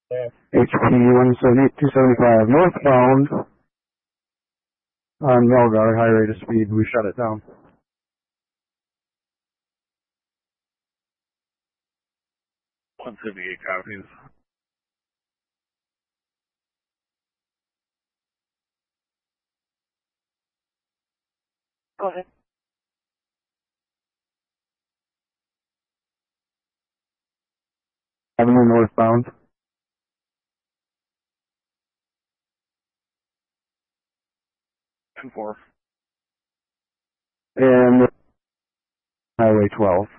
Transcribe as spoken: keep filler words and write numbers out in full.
H P one seventy, two seventy-five northbound on Melgar, high rate of speed. We shut it down. one seventy-eight copies. Go ahead. Avenue northbound. ten four. And Highway twelve.